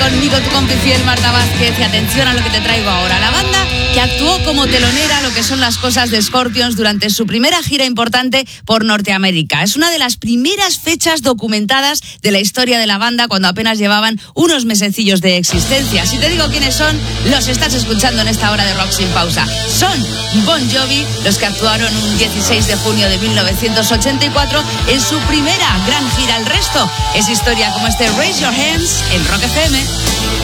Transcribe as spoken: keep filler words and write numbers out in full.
conmigo tu compi fiel Marta Vázquez y atención a lo que te traigo ahora. La banda que actuó como telonera lo que son las cosas de Scorpions durante su primera gira importante por Norteamérica. Es una de las primeras fechas documentadas de la historia de la banda cuando apenas llevaban unos mesecillos de existencia. Si te digo quiénes son, los estás escuchando en esta hora de Rock Sin Pausa. Son Bon Jovi, los que actuaron un dieciséis de junio de mil novecientos ochenta y cuatro en su primera gran gira. El resto es historia como este Raise Your Hands en Rock F M.